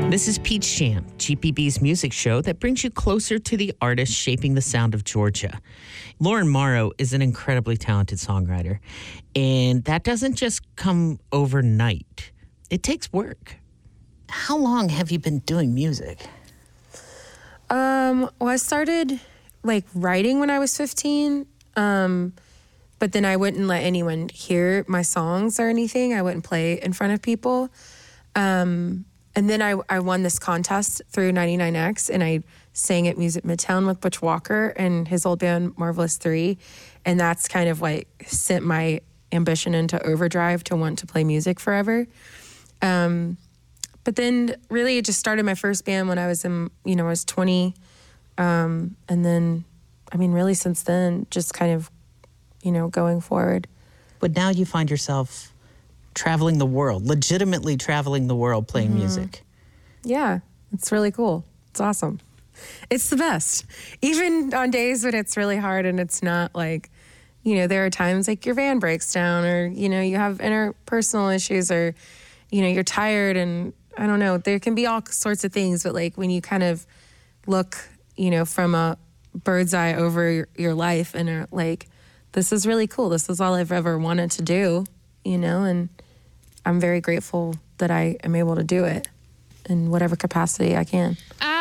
This is Peach Jam, GPB's music show that brings you closer to the artists shaping the sound of Georgia. Lauren Morrow is an incredibly talented songwriter, and that doesn't just come overnight. It takes work. How long have you been doing music? Well, I started writing when I was 15, but then I wouldn't let anyone hear my songs or anything. I wouldn't play in front of people. And then I won this contest through 99X, and I sang at Music Midtown with Butch Walker and his old band Marvelous 3. And that's kind of sent my ambition into overdrive to want to play music forever. But then really it just started my first band when I was I was 20. And then, really since then, just kind of, going forward. But now you find yourself traveling the world, legitimately traveling the world playing music. Yeah, it's really cool. It's awesome. It's the best. Even on days when it's really hard and it's not there are times your van breaks down or, you have interpersonal issues or, you're tired and I don't know, there can be all sorts of things, but when you kind of look, from a bird's eye over your life and are this is really cool. This is all I've ever wanted to do, and I'm very grateful that I am able to do it in whatever capacity I can.